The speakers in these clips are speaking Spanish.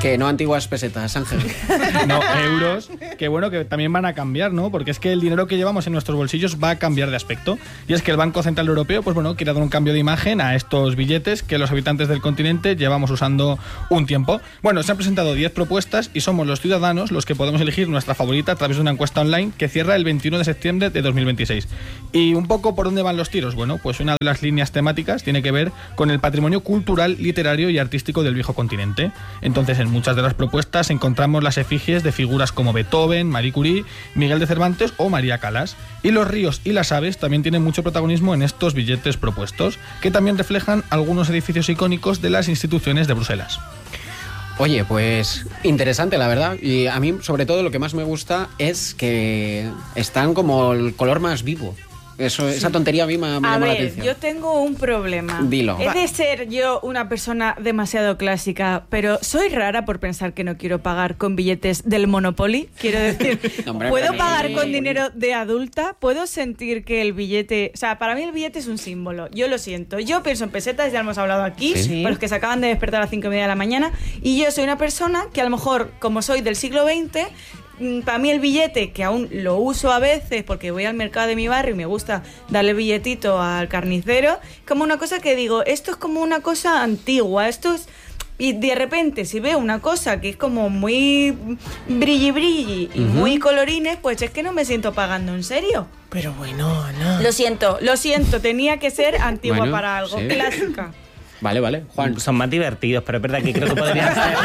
Que no antiguas pesetas, Ángel. No, euros, que bueno, que también van a cambiar, ¿no? Porque es que el dinero que llevamos en nuestros bolsillos va a cambiar de aspecto. Y es que el Banco Central Europeo, pues bueno, quiere dar un cambio de imagen a estos billetes que los habitantes del continente llevamos usando un tiempo. Bueno, se han presentado 10 propuestas y somos los ciudadanos los que podemos elegir nuestra favorita a través de una encuesta online que cierra el 21 de septiembre de 2026. ¿Y un poco por dónde van los tiros? Bueno, pues una de las líneas temáticas tiene que ver con el patrimonio cultural, literario y artístico del viejo continente. Entonces, en muchas de las propuestas encontramos las efigies de figuras como Beethoven, Marie Curie, Miguel de Cervantes o María Callas. Y los ríos y las aves también tienen mucho protagonismo en estos billetes propuestos, que también reflejan algunos edificios icónicos de las instituciones de Bruselas. Oye, pues interesante, la verdad. Y a mí, sobre todo, lo que más me gusta es que están como el color más vivo. Eso, sí. Esa tontería a mí me llamó la atención. Yo tengo un problema. Dilo. He de ser yo una persona demasiado clásica, pero soy rara por pensar que no quiero pagar con billetes del Monopoly. Quiero decir, Hombre, ¿puedo pagar con dinero de adulta? ¿Puedo sentir que el billete... O sea, para mí el billete es un símbolo. Yo lo siento. Yo pienso en pesetas, ya hemos hablado aquí, ¿Sí? para los que se acaban de despertar a las 5:30 de la mañana. Y yo soy una persona que a lo mejor, como soy del siglo XX... Para mí el billete, que aún lo uso a veces porque voy al mercado de mi barrio y me gusta darle billetito al carnicero, como una cosa que digo, esto es como una cosa antigua, esto es... Y de repente, si veo una cosa que es como muy brilli y muy colorines, pues es que no me siento pagando en serio. Pero bueno, Ana. Lo siento, tenía que ser antigua Bueno, para algo, sí. clásica. Vale, Juan. Son más divertidos, pero es verdad que creo que podrían ser...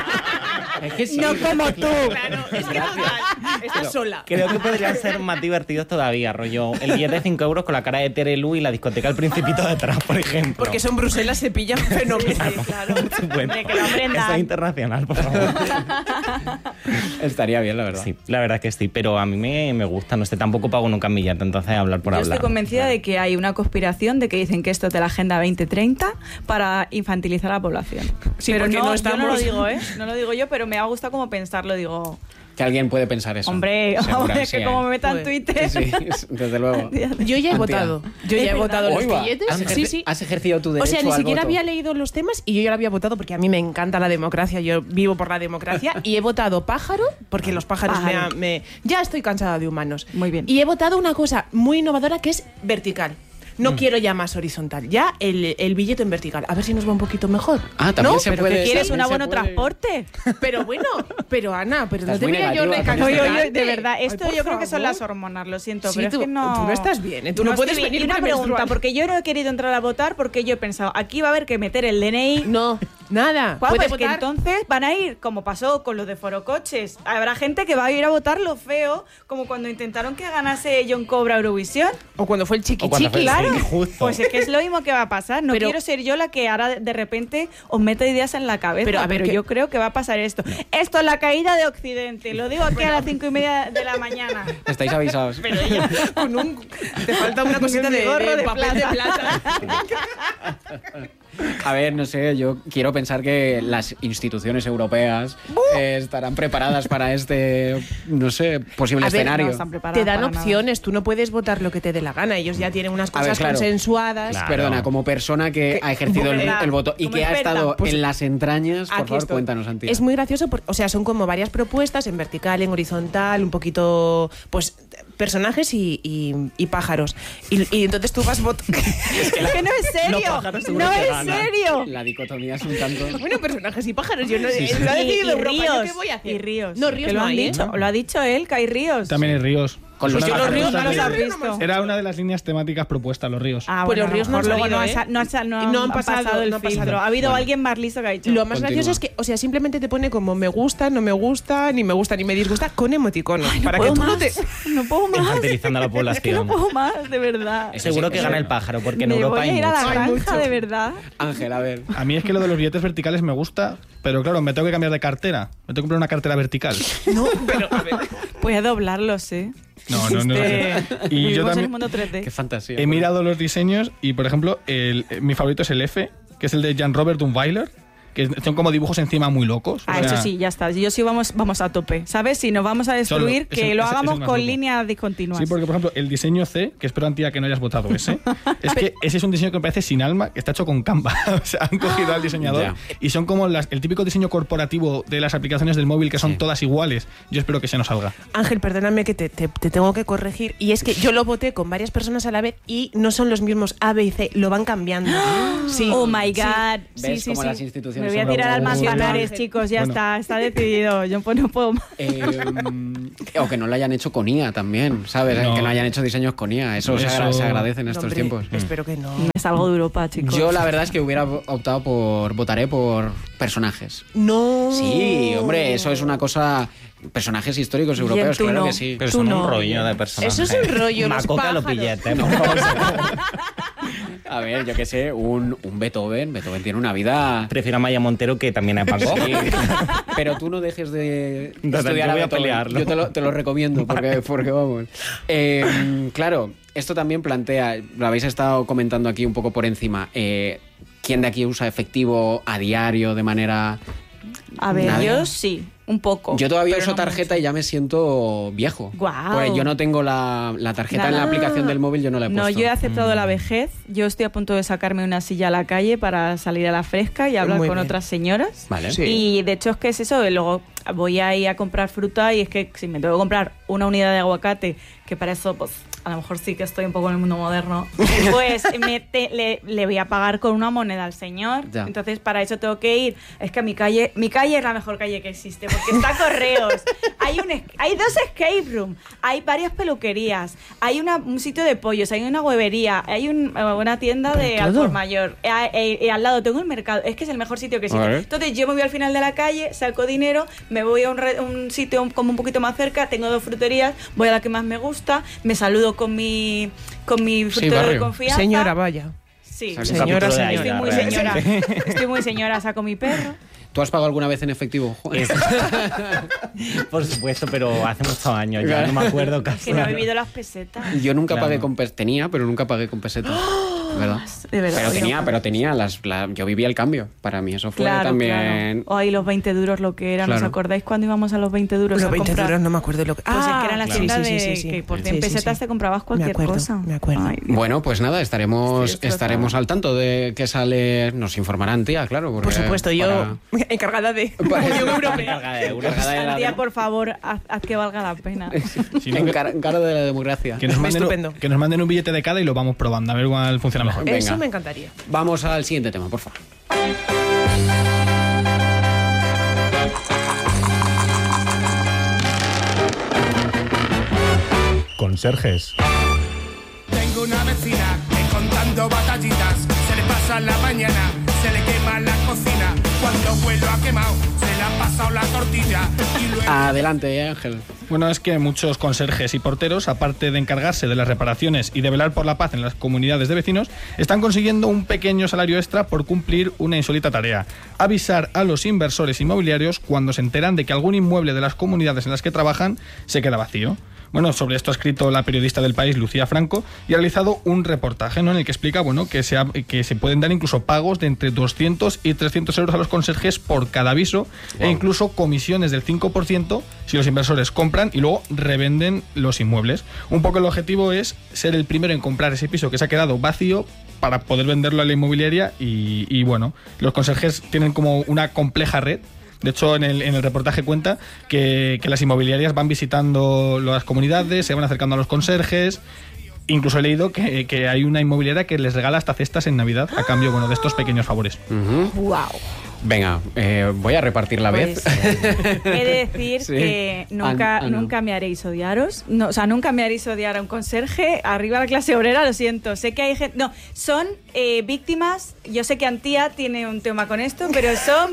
Es que sí. No como tú. Claro, es que estás sola. Creo que podrían ser más divertidos todavía, rollo. El billete de 5 euros con la cara de Terelu y la discoteca El Principito detrás, por ejemplo. Porque son Bruselas, se pillan fenomenal. Sí, claro. Bueno, Que lo aprendan. eso es internacional, por favor. Estaría bien, la verdad. Sí, la verdad que sí, pero a mí me gusta, no sé, tampoco pago nunca en billete, entonces hablar por Yo hablar. estoy convencida de que hay una conspiración de que dicen que esto es de la Agenda 2030 para infantilizar a la población. Sí, pero porque no yo estamos... no lo digo, ¿eh? No lo digo yo, pero me ha gustado como pensarlo. Digo, Que alguien puede pensar eso. hombre, Segura, es sí, que como me metan Pues, Twitter... Sí, desde luego. Yo ya he Antía. votado. Yo ya he votado los Oiga, billetes. ¿has has ejercido tu derecho O sea, ni al siquiera voto? había leído los temas y yo ya lo había votado porque a mí me encanta la democracia. Yo vivo por la democracia y he votado pájaro porque los pájaros Pájaro. ya estoy cansada de humanos. Muy bien. Y he votado una cosa muy innovadora que es vertical. No quiero ya más horizontal, ya el billete en vertical. A ver si nos va un poquito mejor. Ah, también ¿No? se ¿Pero puede. qué quieres? sí, ¿Un se abono puede. transporte? Pero bueno, pero Ana, pero Estás no muy debería yo negativa con recalcar. este Oye, de verdad, esto Ay, por yo creo que son favor. las hormonas, lo siento, Sí, pero tú- es que no... tú no estás bien, ¿eh? Tú no puedes estoy bien. venir Y una pregunta, premenstrual. porque yo no he querido entrar a votar porque yo he pensado, aquí va a haber que meter el DNI... No, nada. Guau, Puede pues que votar. entonces van a ir, como pasó con los de Forocoches, habrá gente que va a ir a votar lo feo, como cuando intentaron que ganase John Cobra Eurovisión. O cuando fue el chiqui O cuando fue chiqui. el Claro, Sí, justo. pues es que es lo mismo que va a pasar. No Pero- quiero ser yo la que ahora de repente os meta ideas en la cabeza, Pero, a ver, ¿qué? yo creo que va a pasar esto. Esto es la caída de Occidente, lo digo aquí a las 5:30 de la mañana. Estáis avisados. Con un... Te falta una cosita de, gorro de papel de plata. A ver, no sé, yo quiero pensar que las instituciones europeas estarán preparadas para este, no sé, posible A ver, escenario. No están preparados Te dan para nada. opciones, tú no puedes votar lo que te dé la gana. Ellos ya tienen unas A ver, cosas claro. consensuadas. Claro. Perdona, como persona que ha ejercido el voto y como que ha experta, estado pues, en las entrañas, por Aquí favor, estoy. cuéntanos, Antía. Es muy gracioso, o sea, son como varias propuestas en vertical, en horizontal, un poquito, pues, personajes y pájaros. Y entonces tú vas votando. Es que no es serio, pájaros seguro no que es ganan. serio. La dicotomía es un tanto... Bueno, personajes y pájaros. Yo no Sí, sí. lo ha decidido Y Europa, ¿yo ríos, qué voy a hacer? y ríos. No, ríos Que lo no han hay, ¿eh? dicho, lo ha dicho él, que hay ríos. También hay ríos. Con Pues los yo los ríos no los también. has visto. Era una de las líneas temáticas propuestas, los ríos. Ah, Pues bueno, los ríos no han luego salido, no, ¿eh? no han pasado, pasado el no han pasado. filtro. Ha habido Bueno. alguien más listo que ha dicho. Lo más Continúa. gracioso es que, o sea, simplemente te pone como me gusta, no me gusta, ni me disgusta, con emoticonos. Para que puedo tú más, no te... no puedo más. Infantilizando a la Es que no población. puedo más, de verdad. Seguro que gana el pájaro, porque en Me Europa voy a hay ir a la mucho. granja, de verdad. Ángel, a ver. A mí es que lo de los billetes verticales me gusta, pero claro, me tengo que cambiar de cartera. Me tengo que comprar una cartera vertical. No, pero a ver... Voy a doblarlos, ¿eh? No. Y Vivimos yo en el también mundo 3D. Qué fantasía. he mirado los diseños y, por ejemplo, mi favorito es el F, que es el de Jan Robert Dunweiler, que son como dibujos encima muy locos. O sea, eso sí, ya está. Yo sí vamos a tope, ¿sabes? Si nos vamos a destruir, que lo hagamos con líneas discontinuas. Sí, porque por ejemplo, el diseño C, que espero, Antía, que no hayas votado ese, es que ese es un diseño que me parece sin alma, que está hecho con Canva. O sea, han cogido al diseñador y son como el típico diseño corporativo de las aplicaciones del móvil que son todas iguales. Yo espero que se nos salga. Ángel, perdóname que te tengo que corregir. Y es que yo lo voté con varias personas a la vez y no son los mismos A, B y C, lo van cambiando. Sí. Oh my God. ¿Ves cómo las instituciones Me voy a tirar al son Manzanares, chicos, ya está decidido. Yo pues no puedo más. O que no lo hayan hecho con IA también, ¿sabes? No. Que no hayan hecho diseños con IA. Eso se agradece en estos Hombre, tiempos. Espero que no. Me salgo de Europa, chicos. Yo la verdad es que votaré por personajes. No. Sí, hombre, eso es una cosa... Personajes históricos europeos, tú claro no. que sí. Pero Tú son no. un rollo de personajes. Eso es un rollo, los Macoca los pájaros. billetes, por favor. A ver, yo qué sé, un Beethoven. Beethoven tiene una vida... Prefiero a Maya Montero, que también es Van Gogh. Sí, pero tú no dejes de Entonces, estudiar yo voy a Beethoven. pelearlo. Yo te lo recomiendo, porque vamos. Claro, esto también plantea, lo habéis estado comentando aquí un poco por encima, ¿quién de aquí usa efectivo a diario de manera... A ver, Nadie? yo sí, un poco. Yo todavía pero uso no tarjeta mucho. y ya me siento viejo. Guau. Pues yo no tengo la tarjeta en la aplicación del móvil, yo no la he puesto. No, yo he aceptado la vejez. Yo estoy a punto de sacarme una silla a la calle para salir a la fresca y hablar Muy con bien. otras señoras. Vale. Sí. Y de hecho es que es eso, luego voy a ir a comprar fruta y es que si me tengo que comprar una unidad de aguacate, que para eso pues a lo mejor sí que estoy un poco en el mundo moderno, pues le voy a pagar con una moneda al señor. Ya. Entonces para eso tengo que ir. Es que mi calle es la mejor calle que existe porque está Correos, hay dos escape room, hay varias peluquerías, hay un sitio de pollos, hay una huevería, hay una tienda de al por mayor, al lado tengo un mercado, es que es el mejor sitio que existe. Vale. Entonces yo me voy al final de la calle, saco dinero, me voy a un sitio como un poquito más cerca, tengo 2 fruterías, voy a la que más me gusta, me saludo con mi frutero de barrio. confianza. Señora, vaya. Sí, Saca un Señora, capítulo de señora. estoy muy Aida, señora. realmente. Estoy muy señora, saco mi perro. ¿Tú has pagado alguna vez en efectivo? Por supuesto, pero hace muchos años ya, no me acuerdo casi. Que no he vivido las pesetas. Yo nunca Claro. pagué con pesetas. Tenía, pero nunca pagué con pesetas. ¿Verdad? De verdad. Pero tenía yo vivía el cambio. Para mí eso fue Claro, también... claro. O ahí los 20 duros lo que eran. ¿Os Claro. acordáis cuando íbamos a los 20 duros Los a 20 comprar? duros no me acuerdo lo que... Pues es que era la claro. tienda Sí, de sí, sí, sí. que por Sí, 100 sí, pesetas sí. te comprabas cualquier cosa. Me acuerdo. Ay, Dios. Bueno, pues nada, estaremos Estoy destrozada. al tanto de que sale... Nos informarán, tía, claro. Porque Por supuesto, yo encargada de Unión Europea. Carga de euros. Encargada de la Antía, por favor, haz que valga la pena. Si no, Encargo de la democracia. que nos Estupendo. manden un billete de cada y lo vamos probando, a ver cuál funciona mejor. Venga. Eso me encantaría. Vamos al siguiente tema, por favor. Conserjes. Tengo una vecina que contando batallitas se le pasa la mañana, se le quema la cocina. Cuando vuelo ha quemado, se le ha pasado la tortilla y luego... Adelante, Ángel. Bueno, es que muchos conserjes y porteros, aparte de encargarse de las reparaciones y de velar por la paz en las comunidades de vecinos, están consiguiendo un pequeño salario extra por cumplir una insólita tarea: avisar a los inversores inmobiliarios cuando se enteran de que algún inmueble de las comunidades en las que trabajan se queda vacío. Bueno, sobre esto ha escrito la periodista del País, Lucía Franco, y ha realizado un reportaje, ¿no?, en el que explica, bueno, que se pueden dar incluso pagos de entre 200 y 300 euros a los conserjes por cada aviso, e incluso comisiones del 5% si los inversores compran y luego revenden los inmuebles. Un poco el objetivo es ser el primero en comprar ese piso que se ha quedado vacío para poder venderlo a la inmobiliaria y bueno, los conserjes tienen como una compleja red. De hecho, en el reportaje cuenta que las inmobiliarias van visitando las comunidades, se van acercando a los conserjes. Incluso he leído que hay una inmobiliaria que les regala hasta cestas en Navidad a cambio, bueno, de estos pequeños favores. ¡Wow! Venga, voy a repartir la vez. He de decir Sí. que nunca me haréis odiaros. No, o sea, nunca me haréis odiar a un conserje. Arriba la clase obrera, lo siento. Sé que hay gente... No, son víctimas... Yo sé que Antía tiene un tema con esto, pero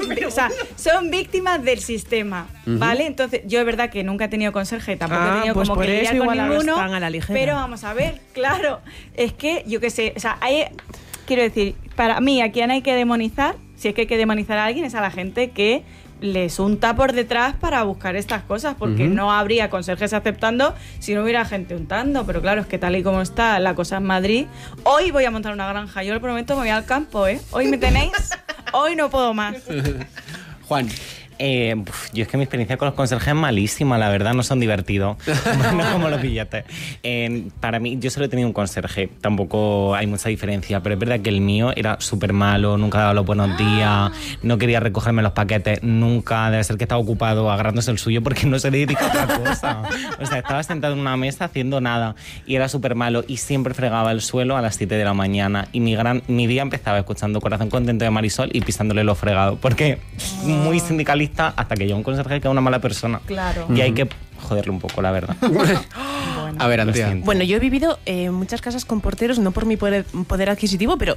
son víctimas del sistema, ¿vale? Entonces, yo es verdad que nunca he tenido conserje, tampoco he tenido pues como por que eso lidiar con igual ahora ninguno. están a la ligera. Pero vamos a ver, claro, es que yo qué sé, o sea, quiero decir, para mí a quien hay que demonizar, si es que hay que demonizar a alguien, es a la gente que les unta por detrás para buscar estas cosas, porque no habría conserjes aceptando si no hubiera gente untando. Pero claro, es que tal y como está la cosa en Madrid, hoy voy a montar una granja, yo lo prometo, me voy al campo, ¿eh? Hoy me tenéis hoy no puedo más. Juan. Yo es que mi experiencia con los conserjes es malísima, la verdad, no son divertidos. No como los billetes. Para mí, yo solo he tenido un conserje, tampoco hay mucha diferencia, pero es verdad que el mío era súper malo, nunca daba los buenos días, no quería recogerme los paquetes, nunca, debe ser que estaba ocupado agarrándose el suyo porque no se dedica a otra cosa. O sea, estaba sentado en una mesa haciendo nada y era súper malo y siempre fregaba el suelo a las 7 de la mañana y mi día empezaba escuchando Corazón Contento de Marisol y pisándole los fregados, porque muy sindicalista hasta que llega un conserje que es una mala persona. Claro. Y hay que joderle un poco, la verdad. A ver, Antía. Bueno, yo he vivido en muchas casas con porteros, no por mi poder adquisitivo, pero